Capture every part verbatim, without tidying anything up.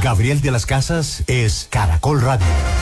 Gabriel de las Casas es Caracol Radio.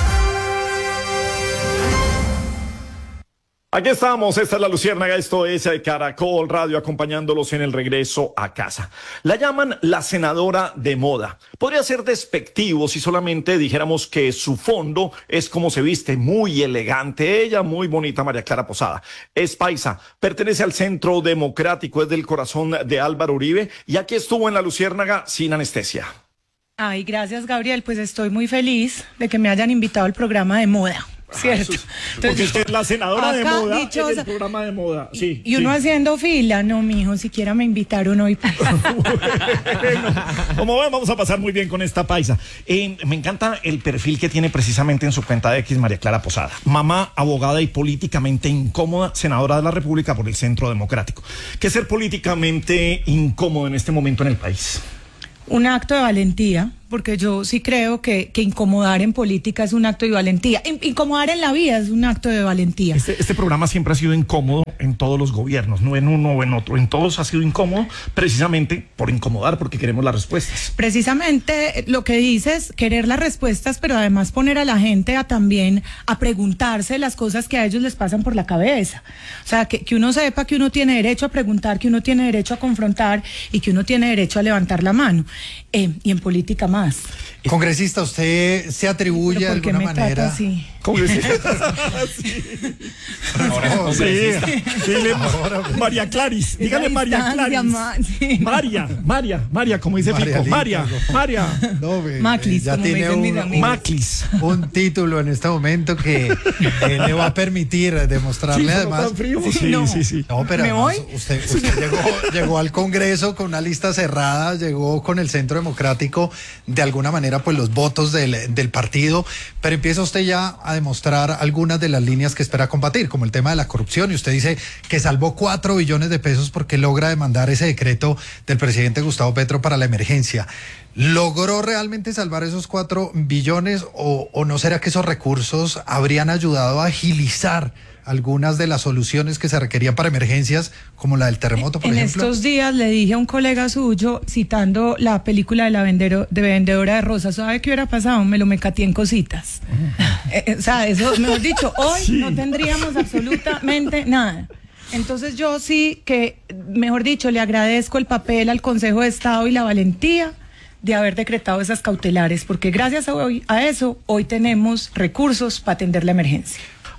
Aquí estamos, esta es La Luciérnaga, esto es Caracol Radio, acompañándolos en el regreso a casa. La llaman la senadora de moda. Podría ser despectivo si solamente dijéramos que su fondo es como se viste, muy elegante. Ella, muy bonita, María Clara Posada. Es paisa, pertenece al Centro Democrático, es del corazón de Álvaro Uribe, y aquí estuvo en La Luciérnaga sin anestesia. Ay, gracias, Gabriel, pues estoy muy feliz de que me hayan invitado al programa de moda. Cierto. Ah, Entonces, porque usted es la senadora de moda dichosa, en el programa de moda. Sí, y uno sí. haciendo fila, no, mijo, siquiera me invitaron hoy. Bueno, como ven, vamos a pasar muy bien con esta paisa. Eh, me encanta el perfil que tiene precisamente en su cuenta de X María Clara Posada. Mamá, abogada y políticamente incómoda, senadora de la República por el Centro Democrático. ¿Qué es ser políticamente incómodo en este momento en el país? Un acto de valentía, porque yo sí creo que, que incomodar en política es un acto de valentía. In- incomodar en la vida es un acto de valentía. Este, este programa siempre ha sido incómodo en todos los gobiernos, no en uno o en otro. En todos ha sido incómodo precisamente por incomodar, porque queremos las respuestas. Precisamente lo que dices, querer las respuestas, pero además poner a la gente a también a preguntarse las cosas que a ellos les pasan por la cabeza. O sea, que, que uno sepa que uno tiene derecho a preguntar, que uno tiene derecho a confrontar y que uno tiene derecho a levantar la mano. Eh, y en política más. Congresista, ¿usted se atribuye de alguna manera? Así? Congresista. sí. No, sí. Dile, María Claris. Dígale María Claris. Ma, sí. María, María, María, como dice María Fico. Lindo. María, María. No, ve, Maclis, ya como me tiene dicen mis un, amigos. Maclis. un título en este momento que eh, le va a permitir demostrarle Sí, además. tan frío. Sí, Sí, no. sí, sí. No, pero ¿Me además, voy? usted, usted llegó, llegó al Congreso con una lista cerrada, llegó con el Centro Democrático, de alguna manera, pues los votos del, del partido, pero empieza usted ya a demostrar algunas de las líneas que espera combatir, como el tema de la corrupción, y usted dice que salvó cuatro billones de pesos porque logra demandar ese decreto del presidente Gustavo Petro para la emergencia. ¿Logró realmente salvar esos cuatro billones o, o no será que esos recursos habrían ayudado a agilizar algunas de las soluciones que se requerían para emergencias, como la del terremoto, por en ejemplo? En estos días le dije a un colega suyo, citando la película de la vendero, de vendedora de rosas, ¿sabe qué hubiera pasado? Me lo mecateé en cositas. eh, o sea, eso, mejor dicho, hoy sí. no tendríamos absolutamente nada. Entonces yo sí que, mejor dicho, le agradezco el papel al Consejo de Estado y la valentía de haber decretado esas cautelares, porque gracias a, hoy, a eso hoy tenemos recursos para atender la emergencia.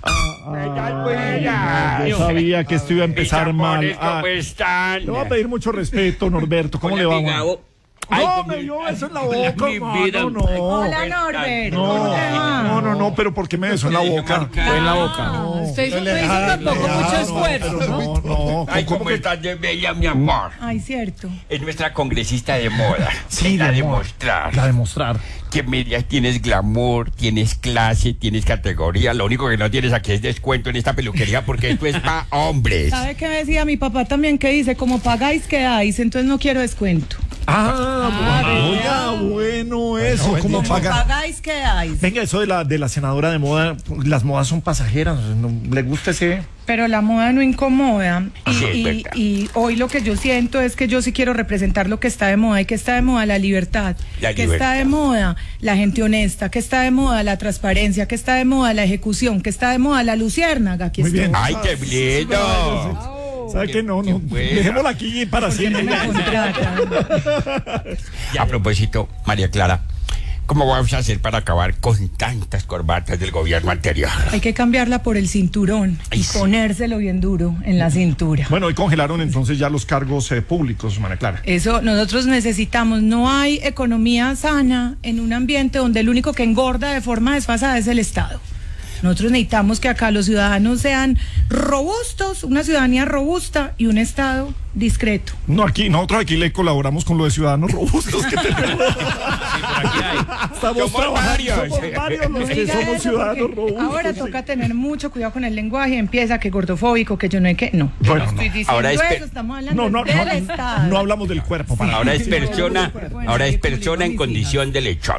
Ah, yo sabía que esto iba a empezar mal. Ah, ¿Cómo están? le voy a pedir mucho respeto, Norberto. ¿Cómo Hola, le va? amiga. No, Ay, me dio eso en la hola, boca, mi vida. no, no. Hola, Norbert. No, ¿Cómo te va? no, no, no, pero ¿por qué me besó en la boca? Fue en la boca. Ah, usted hizo, No le usted hizo deja- tampoco le mucho deja- esfuerzo, Pero ¿no? no, no. Ay, ¿Cómo ¿cómo que? estás de bella, mi amor? Ay, cierto. Es nuestra congresista de moda. Sí, la de amor. demostrar. La demostrar. Que media tienes glamour, tienes clase, tienes categoría. Lo único que no tienes aquí es descuento en esta peluquería porque esto es para hombres. ¿Sabe qué decía mi papá también? Que dice, como pagáis, quedáis, entonces no quiero descuento. Ah, Ah, oiga, bueno eso. buen ¿Cómo dicho. paga? Pagáis, quedáis. Venga, eso de la, de la senadora de moda, las modas son pasajeras. ¿No le gusta ese? Pero la moda no incomoda. Y, Sí, es y- verdad. y hoy lo que yo siento es que yo sí quiero representar lo que está de moda. ¿Y que está de moda? La libertad. La que libertad. está de moda? La gente honesta. Que está de moda? La transparencia. Que está de moda? La ejecución. Que está de moda? La luciérnaga. Aquí Muy estoy. bien. Ay, qué lindo. ¿Sabe qué? No, no. bueno. Dejémosla aquí para No siempre. me contratan. Y a propósito, María Clara, ¿cómo vamos a hacer para acabar con tantas corbatas del gobierno anterior? Hay que cambiarla por el cinturón Ay, y sí. ponérselo bien duro en la cintura. Bueno, hoy congelaron entonces ya los cargos eh, públicos, María Clara. Eso nosotros necesitamos. No hay economía sana en un ambiente donde el único que engorda de forma desfasada es el Estado. Nosotros necesitamos que acá los ciudadanos sean robustos, una ciudadanía robusta y un Estado discreto. No, aquí, nosotros aquí le colaboramos con lo de ciudadanos robustos que tenemos. Estamos Somos trabajando, varios. somos varios los No que diga somos eso, ciudadanos porque robustos. ahora sí. toca tener mucho cuidado con el lenguaje. Empieza que gordofóbico, que yo no hay que. No, yo Bueno, no estoy no. diciendo Ahora es pe- eso, estamos hablando No, no, del no, Estado. no hablamos del cuerpo. para Ahora es Sí. persona, Bueno, ahora es sí, persona en mis condición de lechón.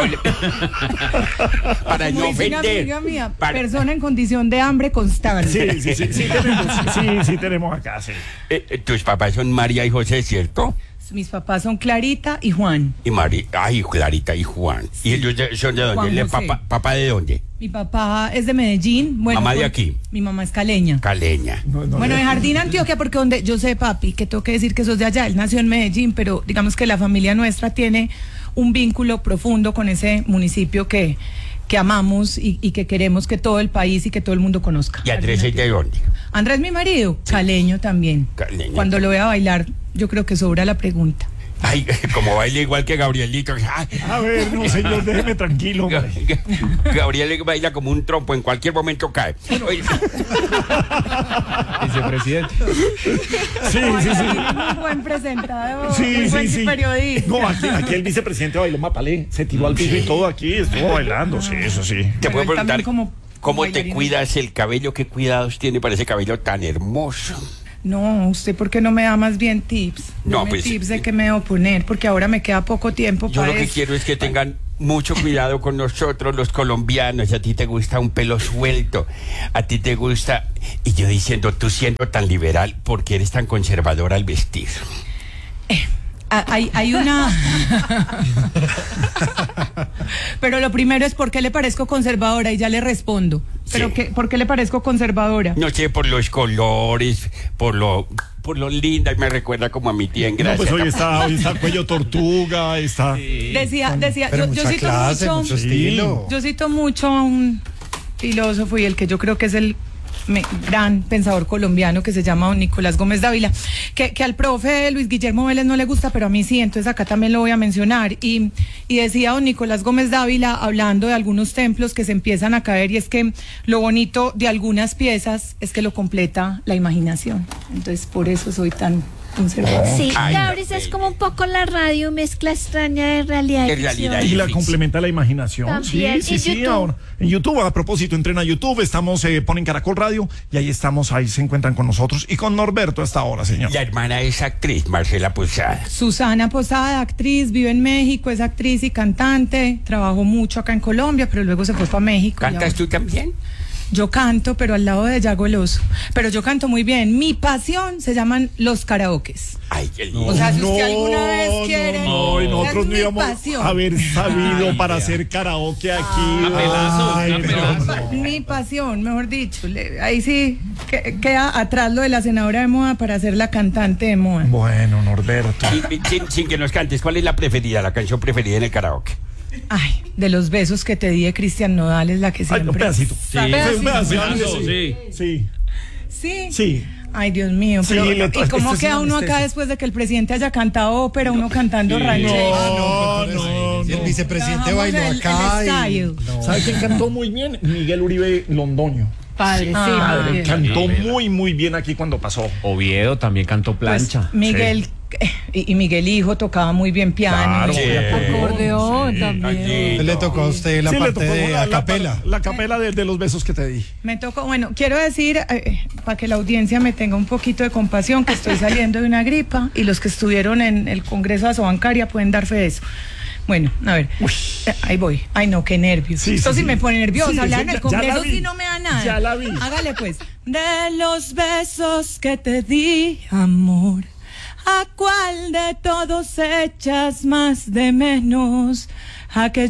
Para Como no dice una ofender. amiga mía, Para- persona en condición de hambre constante. Sí, sí, sí, sí, tenemos, sí, sí tenemos acá, sí. Eh, eh, tus papás son María y José, ¿cierto? Mis papás son Clarita y Juan. Y Mari, ay, Clarita y Juan. ¿Y ellos de- son de dónde? Juan ¿El José. papá, papá de dónde? Mi papá es de Medellín. Bueno, Mamá de por- aquí. Mi mamá es caleña. Caleña. Bueno, de Jardín, Antioquia, porque donde yo sé, papi, que tengo que decir que sos de allá, él nació en Medellín, pero digamos que la familia nuestra tiene un vínculo profundo con ese municipio que, que amamos y, y que queremos que todo el país y que todo el mundo conozca. ¿Y Andrés es de dónde? Andrés, mi marido, caleño también. Caleño. Cuando lo vea bailar, yo creo que sobra la pregunta. Ay, como baila igual que Gabrielito. Ay, A ver, no, señor, déjeme tranquilo. Ga- hombre. Ga- Gabriel baila como un trompo, en cualquier momento cae. Oye, Vicepresidente. Sí, sí, sí. Muy buen presentador, Sí, muy buen sí, sí. periodista. No, aquí, aquí el vicepresidente bailó mapalé, se tiró al piso y todo aquí, estuvo bailando, sí, eso sí. te Pero puedo él preguntar, también como ¿cómo te bailarín. cuidas el cabello? ¿Qué cuidados tiene para ese cabello tan hermoso? No, ¿usted por qué no me da más bien tips? No, Dame pues, tips de qué me debo poner, porque ahora me queda poco tiempo Yo para lo que eso. quiero es que tengan mucho cuidado con nosotros los colombianos. A ti te gusta un pelo suelto, a ti te gusta... Y yo diciendo, tú siendo tan liberal, ¿por qué eres tan conservadora al vestir? Ah, Hay, hay una... Pero lo primero es por qué le parezco conservadora y ya le respondo. Pero Sí. qué, ¿por qué le parezco conservadora? No sé, por los colores, por lo... Por lo linda, y me recuerda como a mi tía en No, Gracia. pues hoy está, hoy está cuello tortuga, está... Decía, decía, Pero yo, yo mucha cito clase, mucho, mucho estilo. yo cito mucho a un filósofo y el que yo creo que es el me- gran pensador colombiano que se llama don Nicolás Gómez Dávila, que, que al profe Luis Guillermo Vélez no le gusta, pero a mí sí, entonces acá también lo voy a mencionar. Y, y decía don Nicolás Gómez Dávila, hablando de algunos templos que se empiezan a caer, y es que lo bonito de algunas piezas es que lo completa la imaginación. Entonces por eso soy tan conservadora. Sí, Ay, Gabris no, es sí. como un poco la radio, mezcla extraña de realidad y De ficción. realidad Y la ficción. complementa la imaginación. También. Sí, sí, ¿Y sí. YouTube? Ahora, en YouTube, a propósito, entren a YouTube, estamos, eh, ponen Caracol Radio y ahí estamos, ahí se encuentran con nosotros y con Norberto hasta ahora, señor. La hermana es actriz, Marcela Posada. Susana Posada, actriz, vive en México, es actriz y cantante, trabajó mucho acá en Colombia, pero luego se fue para México. ¿Cantas Ya- tú también? Yo canto, pero al lado de Yago Loso. Pero yo canto muy bien. Mi pasión se llaman los karaokes. Ay, qué lindo. O sea, si usted alguna vez quiere, No, y esa nosotros es no mi íbamos pasión. a haber sabido para hacer karaoke aquí. Apelazo, Ay, apelazo. no, no. Mi pasión, mejor dicho. Le- ahí sí que- queda atrás lo de la senadora de moda para ser la cantante de moda. Bueno, Norberto. Y- y sin, sin que nos cantes, ¿cuál es la preferida, la canción preferida en el karaoke? Ay, de los besos que te di de Cristian Nodal es la que Ay, siempre. un pedacito. Sí, Un pedacito, pedazo, sí. Sí. Sí. Sí. Ay, Dios mío, Sí, pero le- ¿y cómo esto es queda una uno acá anestesia. después de que el presidente haya cantado ópera, uno cantando ranchero? Ah, no, No, pero no, si el no. vicepresidente Bajamos bailó el- acá el y... style. no. ¿Sabe quién cantó muy bien? Miguel Uribe Londoño. Padre, sí, Padre, muy bien. cantó muy, muy bien aquí cuando pasó. Oviedo también cantó Pues, plancha. Miguel eh, y, y Miguel Hijo tocaba muy bien piano, Claro, y sí. acordeón también. Ay, Le tocó a usted la Sí, le parte tocó de la- la- acapela. La, capela de, de los besos que te di. Me tocó, bueno, quiero decir, eh, para que la audiencia me tenga un poquito de compasión, que estoy saliendo de una gripa y los que estuvieron en el Congreso de Asobancaria pueden dar fe de eso. Bueno, a ver, eh, ahí voy. Ay, no, qué nervios. Sí, Esto sí, sí, sí. me pone nerviosa. Sí, Hablar sí, en el ya- ya la Congreso vi. sí no me da nada. Ya la vi. Hágale pues. De los besos que te di, amor, ¿a cuál de todos echas más de menos? ¿A que